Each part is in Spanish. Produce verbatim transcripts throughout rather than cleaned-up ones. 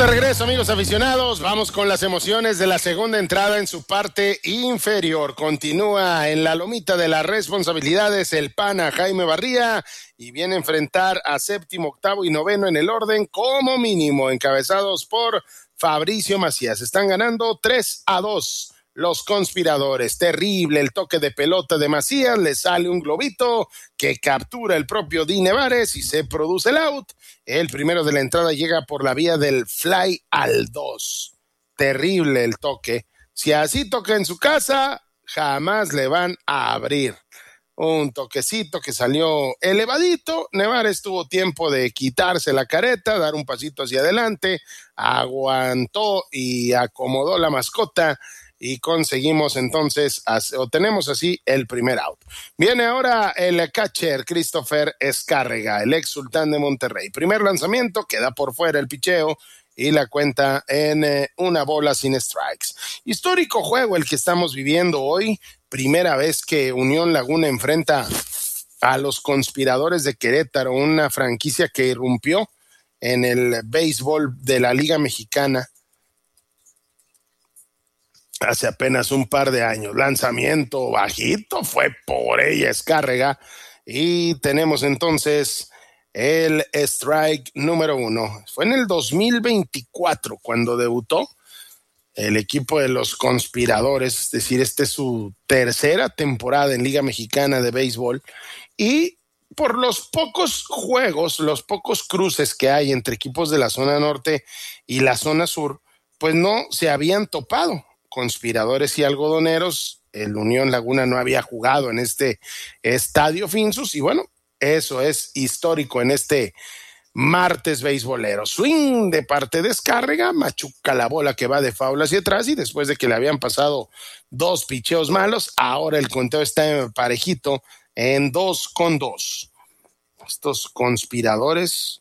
de regreso, amigos aficionados. Vamos con las emociones de la segunda entrada en su parte inferior. Continúa en la lomita de las responsabilidades el pana Jaime Barría y viene a enfrentar a séptimo, octavo y noveno en el orden como mínimo, encabezados por Fabricio Macías. Están ganando tres a dos. Los conspiradores, terrible el toque de pelota de Macías, le sale un globito que captura el propio Di Nevares y se produce el out. El primero de la entrada llega por la vía del fly al dos. Terrible el toque. Si así toca en su casa, jamás le van a abrir. Un toquecito que salió elevadito. Nevares tuvo tiempo de quitarse la careta, dar un pasito hacia adelante, aguantó y acomodó la mascota. Y conseguimos entonces, o tenemos así el primer out. Viene ahora el catcher Christopher Escárrega, el ex sultán de Monterrey. Primer lanzamiento, queda por fuera el picheo y la cuenta en eh, una bola sin strikes. Histórico juego el que estamos viviendo hoy. Primera vez que Unión Laguna enfrenta a los conspiradores de Querétaro, una franquicia que irrumpió en el béisbol de la Liga Mexicana hace apenas un par de años. Lanzamiento bajito, fue por ella Escárrega, y tenemos entonces el strike número uno. Fue en el dos mil veinticuatro cuando debutó el equipo de los conspiradores, es decir, esta es su tercera temporada en Liga Mexicana de Béisbol, y por los pocos juegos, los pocos cruces que hay entre equipos de la zona norte y la zona sur, pues no se habían topado. Conspiradores y algodoneros, el Unión Laguna no había jugado en este Estadio Finsus, y bueno, eso es histórico en este martes beisbolero. Swing de parte de Escárrega, machuca la bola que va de foul hacia atrás, y después de que le habían pasado dos picheos malos, ahora el conteo está parejito en dos con dos. Estos conspiradores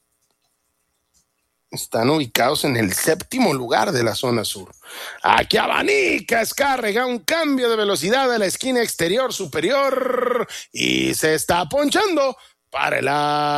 están ubicados en el séptimo lugar de la zona sur. Aquí abanica Escárrega, un cambio de velocidad a la esquina exterior superior y se está ponchando para el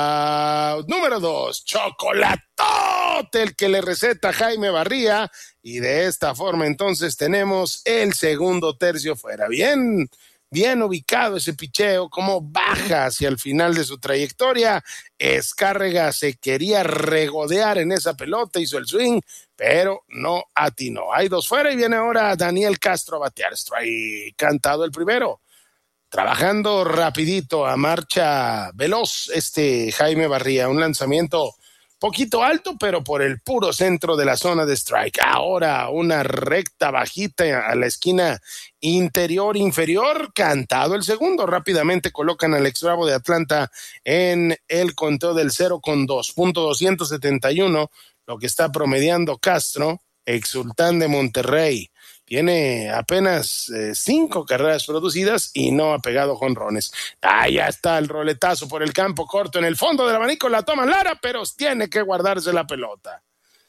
out número dos. Chocolatote el que le receta Jaime Barría, y de esta forma entonces tenemos el segundo tercio fuera. Bien, bien ubicado ese picheo, cómo baja hacia el final de su trayectoria. Escárrega se quería regodear en esa pelota, hizo el swing, pero no atinó. Hay dos fuera y viene ahora Daniel Castro a batear. Strike cantado el primero. Trabajando rapidito, a marcha veloz este Jaime Barría. Un lanzamiento poquito alto, pero por el puro centro de la zona de strike. Ahora una recta bajita a la esquina interior inferior, cantado el segundo. Rápidamente colocan al ex Bravo de Atlanta en el conteo del cero con dos punto doscientos setenta y uno, lo que está promediando Castro, ex sultán de Monterrey. Tiene apenas eh, cinco carreras producidas y no ha pegado jonrones. Ah, ya está el roletazo por el campo corto en el fondo del abanico, la toma Lara, pero tiene que guardarse la pelota.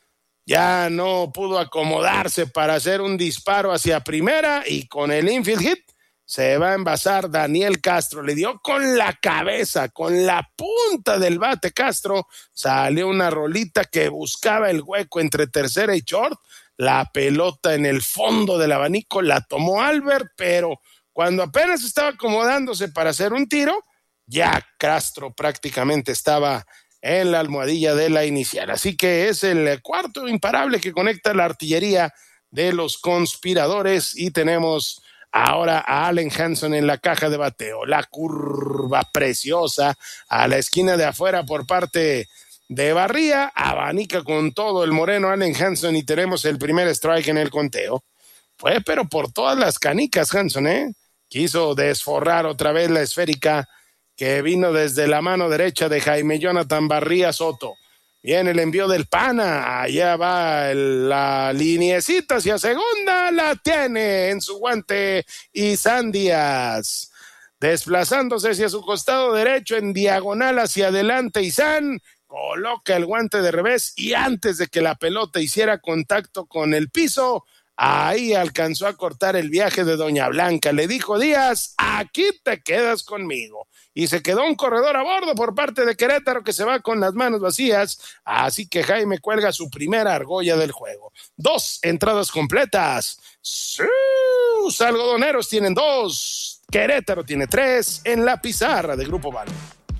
Ya no pudo acomodarse para hacer un disparo hacia primera, y con el infield hit se va a envasar Daniel Castro. Le dio con la cabeza, con la punta del bate Castro. Salió una rolita que buscaba el hueco entre tercera y short. La pelota en el fondo del abanico la tomó Albert, pero cuando apenas estaba acomodándose para hacer un tiro, ya Castro prácticamente estaba en la almohadilla de la inicial. Así que es el cuarto imparable que conecta la artillería de los conspiradores, y tenemos ahora a Allen Hanson en la caja de bateo. La curva preciosa a la esquina de afuera por parte de Barría, abanica con todo el moreno Allen Hanson, y tenemos el primer strike en el conteo. Fue pero por todas las canicas Hanson, ¿eh? Quiso desforrar otra vez la esférica que vino desde la mano derecha de Jaime Jonathan Barría Soto. Viene el envío del pana, allá va el, la liniecita hacia segunda, la tiene en su guante Isan Díaz. Desplazándose hacia su costado derecho en diagonal hacia adelante, Isan coloca el guante de revés, y antes de que la pelota hiciera contacto con el piso, ahí alcanzó a cortar el viaje de Doña Blanca. Le dijo Díaz, aquí te quedas conmigo. y se quedó un corredor a bordo por parte de Querétaro que se va con las manos vacías, así que Jaime cuelga su primera argolla del juego. Dos entradas completas. Sí, los algodoneros tienen dos, Querétaro tiene tres en la pizarra de Grupo Vale.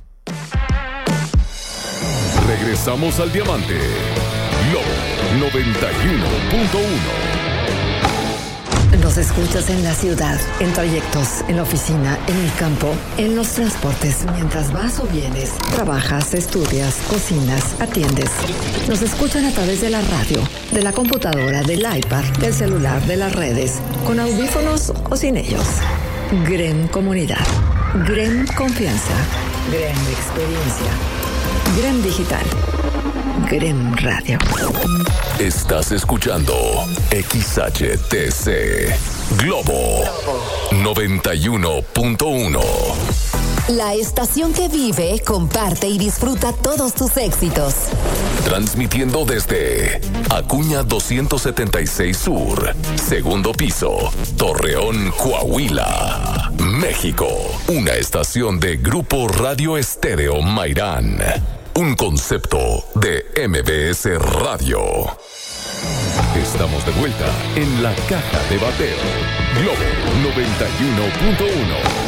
Regresamos al Diamante. Globo noventa y uno punto uno. Nos escuchas en la ciudad, en trayectos, en la oficina, en el campo, en los transportes, mientras vas o vienes, trabajas, estudias, cocinas, atiendes. Nos escuchan a través de la radio, de la computadora, del iPad, del celular, de las redes, con audífonos o sin ellos. Grem Comunidad, Grem Confianza, Grem Experiencia, Grem Digital, Grem Radio. Estás escuchando X H T C Globo noventa y uno punto uno. La estación que vive, comparte y disfruta todos tus éxitos. Transmitiendo desde Acuña doscientos setenta y seis Sur, segundo piso, Torreón, Coahuila, México. Una estación de Grupo Radio Estéreo Mairán. Un concepto de M B S Radio. Estamos de vuelta en la caja de bateo. Globo noventa y uno punto uno.